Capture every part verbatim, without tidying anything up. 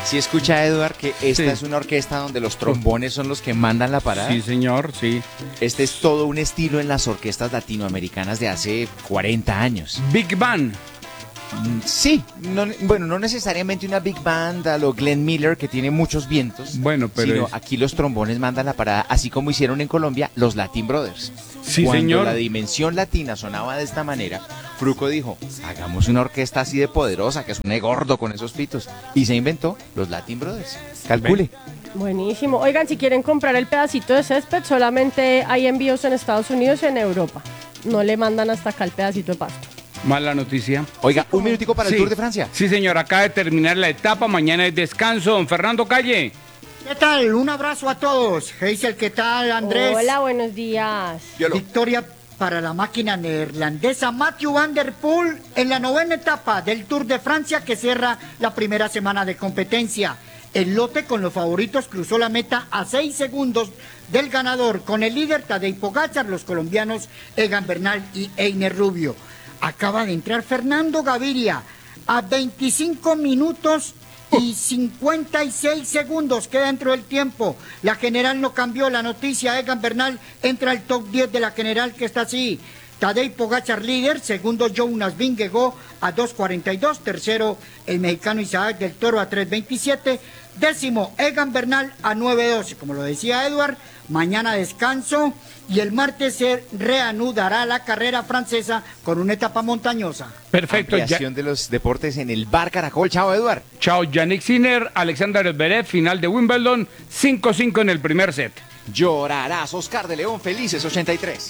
Sí escucha, Eduard, que esta Sí. es una orquesta donde los trombones son los que mandan la parada. Sí, señor, sí. Este es todo un estilo en las orquestas latinoamericanas de hace cuarenta años. Big Band. Mm, Sí, no- bueno, no necesariamente una big band a lo Glenn Miller que tiene muchos vientos. Bueno, pero sino es- aquí los trombones mandan la parada, así como hicieron en Colombia los Latin Brothers. Sí, Cuando señor. la dimensión latina sonaba de esta manera, Fruco dijo, hagamos una orquesta así de poderosa, que suene gordo con esos pitos. Y se inventó los Latin Brothers. Calcule. Buenísimo. Oigan, si quieren comprar el pedacito de césped, solamente hay envíos en Estados Unidos y en Europa. No le mandan hasta acá el pedacito de pasto. Mala noticia. Oiga, un minutico para el Sí. Tour de Francia. Sí, señor, acaba de terminar la etapa, mañana es descanso. Don Fernando Calle. ¿Qué tal? Un abrazo a todos. Heisel, ¿qué tal, Andrés? Hola, buenos días. Victoria para la máquina neerlandesa Mathieu van der Poel en la novena etapa del Tour de Francia que cierra la primera semana de competencia. El lote con los favoritos cruzó la meta a seis segundos del ganador, con el líder Tadej Pogačar, los colombianos Egan Bernal y Einer Rubio. Acaba de entrar Fernando Gaviria a veinticinco minutos y cincuenta y seis segundos queda dentro del tiempo. La general no cambió la noticia. Egan Bernal entra al top diez de la general, que está así: Tadej Pogačar líder, segundo Jonas Vingegaard a dos cuarenta y dos, tercero el mexicano Isaac del Toro a tres veintisiete, décimo Egan Bernal a nueve doce. Como lo decía Eduard, mañana descanso y el martes se reanudará la carrera francesa con una etapa montañosa. Perfecto. Ya- Ampliación de los deportes en el Bar Caracol. Chao, Eduard. Chao, Yannick Sinner, Alexander Zverev, final de Wimbledon, cinco cinco en el primer set. Llorarás, Oscar de León, felices ochenta y tres.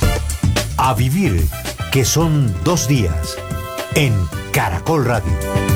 A vivir, que son dos días, en Caracol Radio.